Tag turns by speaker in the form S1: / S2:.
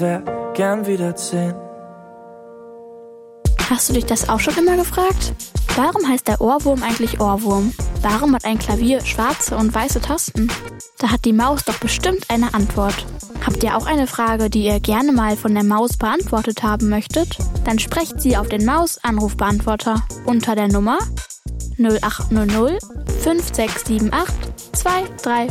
S1: wär gern wieder 10.
S2: Hast du dich das auch schon immer gefragt? Warum heißt der Ohrwurm eigentlich Ohrwurm? Warum hat ein Klavier schwarze und weiße Tasten? Da hat die Maus doch bestimmt eine Antwort. Habt ihr auch eine Frage, die ihr gerne mal von der Maus beantwortet haben möchtet? Dann sprecht sie auf den Maus-Anrufbeantworter unter der Nummer 0800 5678 234.